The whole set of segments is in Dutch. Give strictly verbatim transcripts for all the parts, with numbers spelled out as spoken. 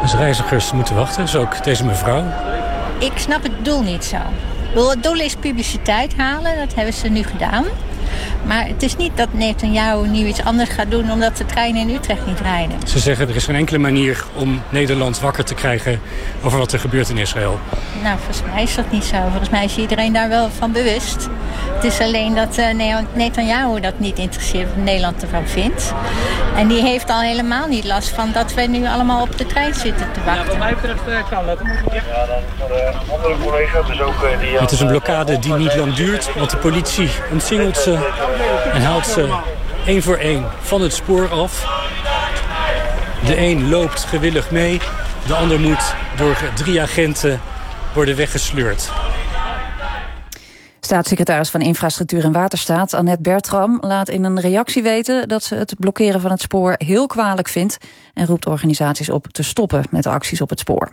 Dus reizigers moeten wachten, zo ook deze mevrouw. Ik snap het doel niet zo. Het doel is publiciteit halen, dat hebben ze nu gedaan. Maar het is niet dat Netanyahu nu iets anders gaat doen omdat de treinen in Utrecht niet rijden. Ze zeggen er is geen enkele manier om Nederland wakker te krijgen over wat er gebeurt in Israël. Nou, volgens mij is dat niet zo. Volgens mij is iedereen daar wel van bewust. Het is alleen dat uh, Netanyahu dat niet interesseert wat Nederland ervan vindt. En die heeft al helemaal niet last van dat wij nu allemaal op de trein zitten te wachten. Ja, wat mij betreft uh, kan dat. Ja, dan voor de andere collega's dus ook uh, die... Het is een blokkade die niet lang duurt, want de politie omsingelt ze en haalt ze één voor één van het spoor af. De een loopt gewillig mee, de ander moet door drie agenten worden weggesleurd. Staatssecretaris van Infrastructuur en Waterstaat, Annette Bertram, laat in een reactie weten dat ze het blokkeren van het spoor heel kwalijk vindt en roept organisaties op te stoppen met de acties op het spoor.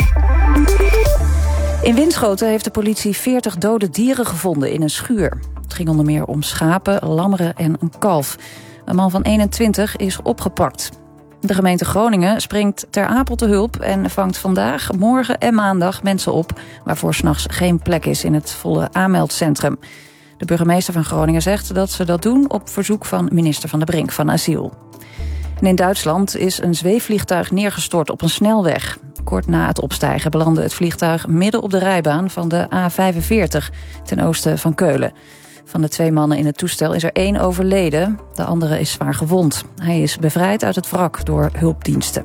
In Winschoten heeft de politie veertig dode dieren gevonden in een schuur. Het ging onder meer om schapen, lammeren en een kalf. Een man van eenentwintig is opgepakt. De gemeente Groningen springt ter Apel te hulp en vangt vandaag, morgen en maandag mensen op waarvoor 's nachts geen plek is in het volle aanmeldcentrum. De burgemeester van Groningen zegt dat ze dat doen op verzoek van minister Van der Brink van Asiel. En in Duitsland is een zweefvliegtuig neergestort op een snelweg. Kort na het opstijgen belandde het vliegtuig midden op de rijbaan van de A vijfenveertig ten oosten van Keulen. Van de twee mannen in het toestel is er één overleden. De andere is zwaar gewond. Hij is bevrijd uit het wrak door hulpdiensten.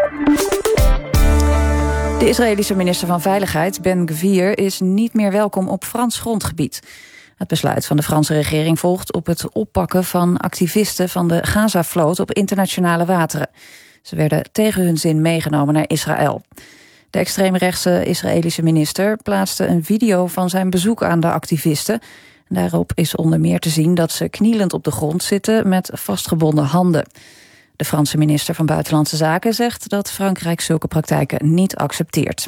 De Israëlische minister van Veiligheid, Ben Gvir, is niet meer welkom op Frans grondgebied. Het besluit van de Franse regering volgt op het oppakken van activisten van de Gaza-vloot op internationale wateren. Ze werden tegen hun zin meegenomen naar Israël. De extreemrechtse Israëlische minister plaatste een video van zijn bezoek aan de activisten. Daarop is onder meer te zien dat ze knielend op de grond zitten met vastgebonden handen. De Franse minister van Buitenlandse Zaken zegt dat Frankrijk zulke praktijken niet accepteert.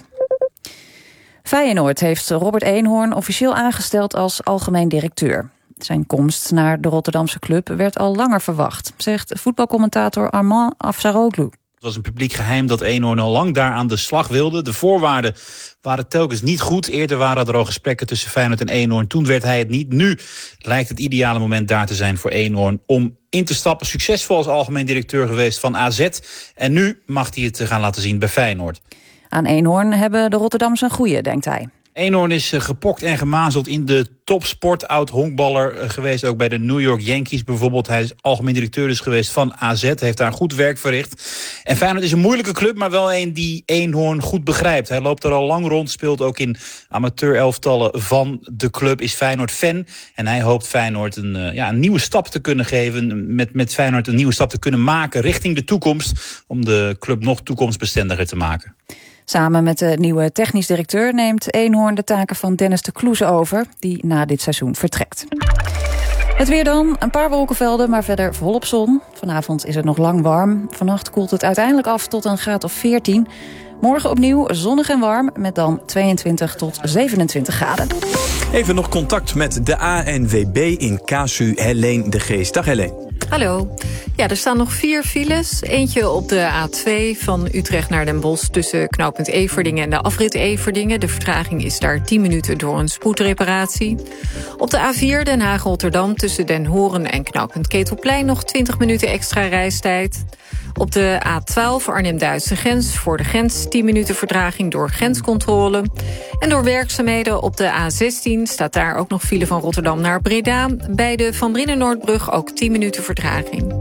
Feyenoord heeft Robert Eenhoorn officieel aangesteld als algemeen directeur. Zijn komst naar de Rotterdamse club werd al langer verwacht, zegt voetbalcommentator Armand Afsaroglu. Het was een publiek geheim dat Eenhoorn al lang daar aan de slag wilde. De voorwaarden waren telkens niet goed. Eerder waren er al gesprekken tussen Feyenoord en Eenhoorn. Toen werd hij het niet. Nu lijkt het ideale moment daar te zijn voor Eenhoorn om in te stappen. Succesvol als algemeen directeur geweest van A Z. En nu mag hij het gaan laten zien bij Feyenoord. Aan Eenhoorn hebben de Rotterdammers een goeie, denkt hij. Eenhoorn is gepokt en gemazeld in de topsport. Oud-honkballer geweest, ook bij de New York Yankees bijvoorbeeld. Hij is algemeen directeur dus geweest van A Z. Heeft daar goed werk verricht. En Feyenoord is een moeilijke club, maar wel een die Eenhoorn goed begrijpt. Hij loopt er al lang rond, speelt ook in amateurelftallen van de club. Is Feyenoord fan. En hij hoopt Feyenoord een, uh, ja, een nieuwe stap te kunnen geven. Met, met Feyenoord een nieuwe stap te kunnen maken richting de toekomst. Om de club nog toekomstbestendiger te maken. Samen met de nieuwe technisch directeur neemt Eenhoorn de taken van Dennis de Kloeze over, die na dit seizoen vertrekt. Het weer dan, een paar wolkenvelden, maar verder volop zon. Vanavond is het nog lang warm. Vannacht koelt het uiteindelijk af tot een graad of veertien. Morgen opnieuw zonnig en warm, met dan tweeëntwintig tot zevenentwintig graden. Even nog contact met de A N W B in casu Helene de Geest. Dag Helene. Hallo. Ja, er staan nog vier files. Eentje op de A twee van Utrecht naar Den Bosch tussen knooppunt Everdingen en de afrit Everdingen. De vertraging is daar tien minuten door een spoedreparatie. Op de A vier Den Haag-Rotterdam tussen Den Horen en knooppunt Ketelplein nog twintig minuten extra reistijd. Op de A twaalf Arnhem-Duitse grens voor de grens tien minuten vertraging door grenscontrole. En door werkzaamheden op de A zestien staat daar ook nog file van Rotterdam naar Breda. Bij de Van Brienen-Noordbrug ook tien minuten vertraging.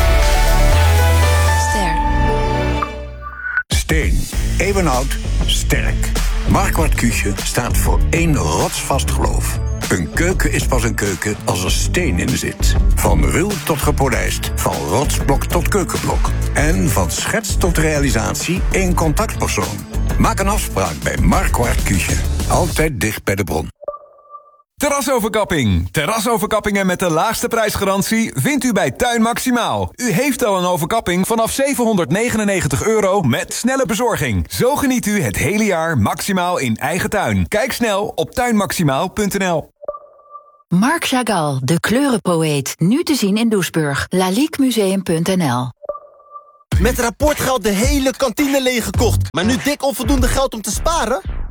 Ster. Steen. Eeuwenoud. Sterk. Marquardt Cuusje staat voor één rotsvast geloof. Een keuken is pas een keuken als er steen in zit. Van ruw tot gepolijst, van rotsblok tot keukenblok. En van schets tot realisatie één contactpersoon. Maak een afspraak bij Marquardt Cuusje. Altijd dicht bij de bron. Terrasoverkapping. Terrasoverkappingen met de laagste prijsgarantie vindt u bij Tuin Maximaal. U heeft al een overkapping vanaf zevenhonderdnegenennegentig euro met snelle bezorging. Zo geniet u het hele jaar maximaal in eigen tuin. Kijk snel op tuinmaximaal punt n l. Marc Chagall, de kleurenpoëet. Nu te zien in Doesburg. laliquemuseum punt n l. Met rapportgeld de hele kantine leeggekocht. Maar nu dik onvoldoende geld om te sparen?